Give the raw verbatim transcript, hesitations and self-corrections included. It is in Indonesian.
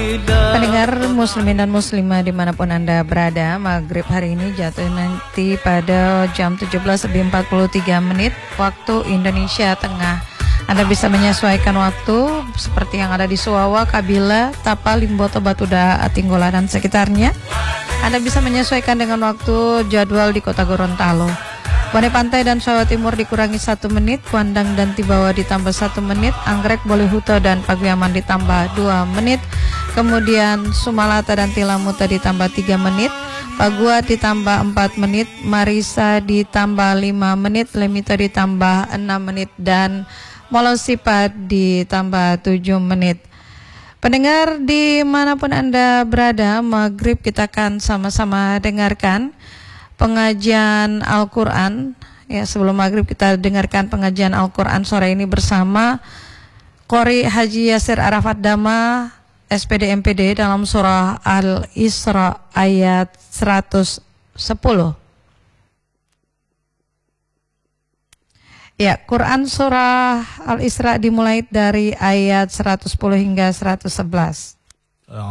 Pendengar muslimin dan muslimah dimanapun Anda berada, maghrib hari ini jatuh nanti pada jam tujuh belas lebih empat puluh tiga menit waktu Indonesia Tengah. Anda bisa menyesuaikan waktu seperti yang ada di Suwawa, Kabila, Tapa, Limboto, Batuda, Atinggola dan sekitarnya. Anda bisa menyesuaikan dengan waktu jadwal di Kota Gorontalo. Bone Pantai dan Jawa Timur dikurangi satu menit, Kuandang dan Tibawa ditambah satu menit, Anggrek, Bolihuto dan Paguyaman ditambah dua menit, kemudian Sumalata dan Tilamuta ditambah tiga menit, Pagua ditambah empat menit, Marisa ditambah lima menit, Lemito ditambah enam menit, dan Molosipat ditambah tujuh menit. Pendengar dimanapun Anda berada, maghrib kita akan sama-sama dengarkan pengajian Al-Quran. Ya, sebelum maghrib kita dengarkan pengajian Al-Quran sore ini bersama Qori Haji Yasir Arafat Dama, S P D M P D, dalam surah Al-Isra ayat seratus sepuluh. Ya, Quran surah Al-Isra dimulai dari ayat seratus sepuluh hingga seratus sebelas.